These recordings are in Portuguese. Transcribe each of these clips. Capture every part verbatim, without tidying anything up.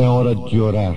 é hora de orar,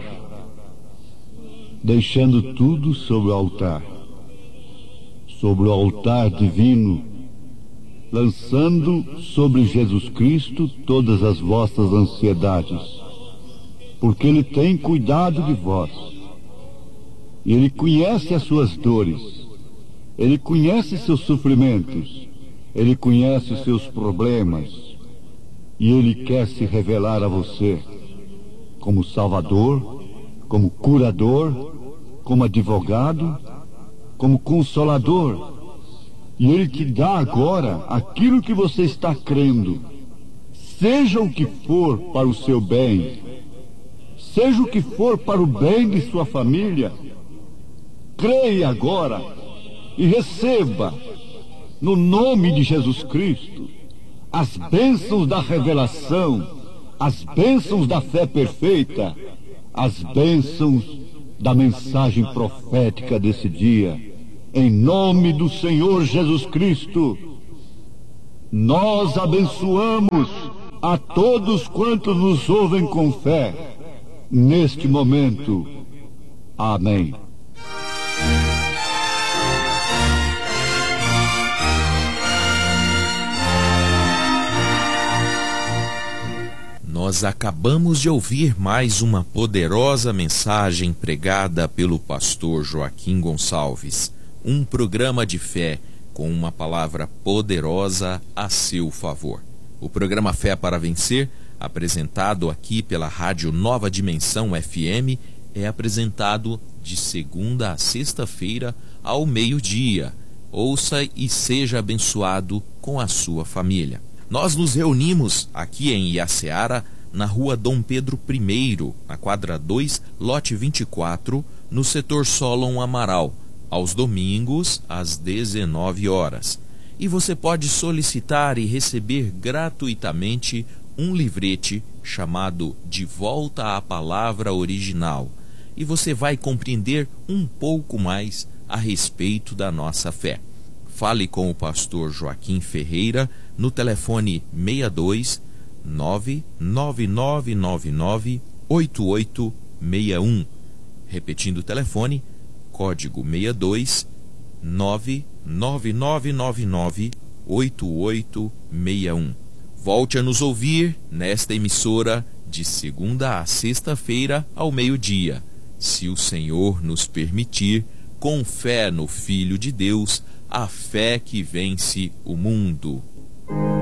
deixando tudo sobre o altar, sobre o altar divino, lançando sobre Jesus Cristo todas as vossas ansiedades, porque Ele tem cuidado de vós, e Ele conhece as suas dores, Ele conhece seus sofrimentos, Ele conhece os seus problemas, e Ele quer se revelar a você como Salvador, como curador, como advogado, como consolador. E Ele te dá agora aquilo que você está crendo, seja o que for para o seu bem, seja o que for para o bem de sua família. Creia agora e receba, no nome de Jesus Cristo, as bênçãos da revelação, as bênçãos da fé perfeita, as bênçãos da mensagem profética desse dia. Em nome do Senhor Jesus Cristo, nós abençoamos a todos quantos nos ouvem com fé, neste momento. Amém. Nós acabamos de ouvir mais uma poderosa mensagem pregada pelo pastor Joaquim Gonçalves. Um programa de fé com uma palavra poderosa a seu favor. O programa Fé para Vencer, apresentado aqui pela Rádio Nova Dimensão F M, é apresentado de segunda a sexta-feira ao meio-dia. Ouça e seja abençoado com a sua família. Nós nos reunimos aqui em Iaceara, na rua Dom Pedro I, na quadra dois, lote vinte e quatro, no setor Solon Amaral, aos domingos, às dezenove horas. E você pode solicitar e receber gratuitamente um livrete chamado De Volta à Palavra Original. E você vai compreender um pouco mais a respeito da nossa fé. Fale com o pastor Joaquim Ferreira no telefone seis dois nove nove nove nove nove oito oito seis um. Repetindo o telefone, código seis dois nove nove nove nove nove oito oito seis um. Volte a nos ouvir nesta emissora de segunda a sexta-feira ao meio-dia, se o Senhor nos permitir, com fé no Filho de Deus, a fé que vence o mundo.